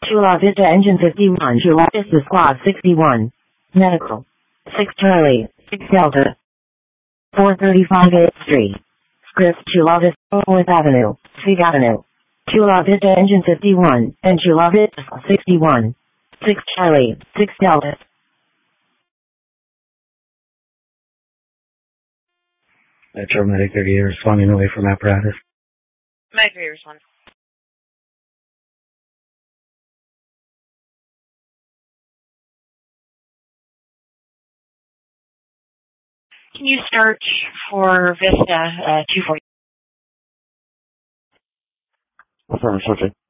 Chula Vista Engine 51. Chula Vista Squad 61. Medical. 6 Charlie. 6 Delta. 435 8th Street. Scripps Chula Vista 4th Avenue. Fig Avenue. Chula Vista Engine 51. And Chula Vista 61. 6 Charlie. 6 Delta. Metro Medic 38 responding away from apparatus. Medic 38 respond. Can you search for Vista 240? Affirmative, searching.